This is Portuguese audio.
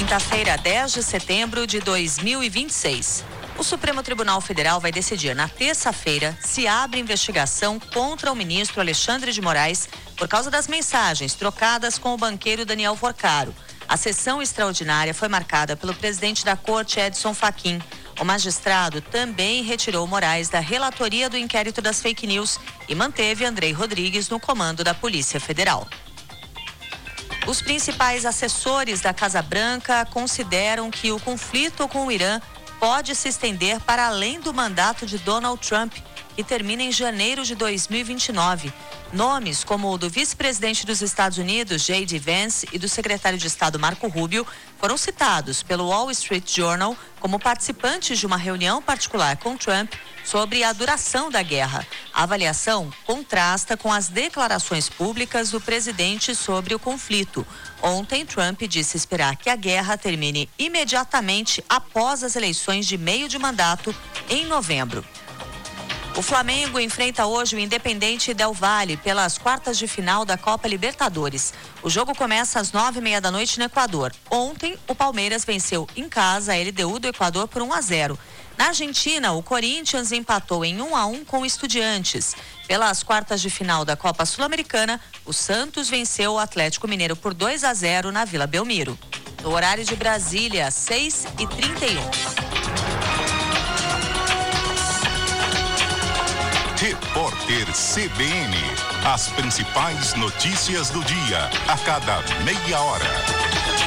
Quinta-feira, 10 de setembro de 2026. O Supremo Tribunal Federal vai decidir na terça-feira se abre investigação contra o ministro Alexandre de Moraes por causa das mensagens trocadas com o banqueiro Daniel Porcaro. A sessão extraordinária foi marcada pelo presidente da Corte, Edson Fachin. O magistrado também retirou Moraes da relatoria do inquérito das fake news e manteve Andrei Rodrigues no comando da Polícia Federal. Os principais assessores da Casa Branca consideram que o conflito com o Irã pode se estender para além do mandato de Donald Trump, que termina em janeiro de 2029. Nomes como o do vice-presidente dos Estados Unidos, J.D. Vance, e do secretário de Estado, Marco Rubio, foram citados pelo Wall Street Journal como participantes de uma reunião particular com Trump sobre a duração da guerra. A avaliação contrasta com as declarações públicas do presidente sobre o conflito. Ontem, Trump disse esperar que a guerra termine imediatamente após as eleições de meio de mandato em novembro. O Flamengo enfrenta hoje o Independente Del Valle pelas quartas de final da Copa Libertadores. O jogo começa às 9:30 da noite no Equador. Ontem, o Palmeiras venceu em casa a LDU do Equador por 1-0. Na Argentina, o Corinthians empatou em 1-1 com o Estudiantes. Pelas quartas de final da Copa Sul-Americana, o Santos venceu o Atlético Mineiro por 2-0 na Vila Belmiro. No horário de Brasília, 6h31. Repórter CBN. As principais notícias do dia, a cada meia hora.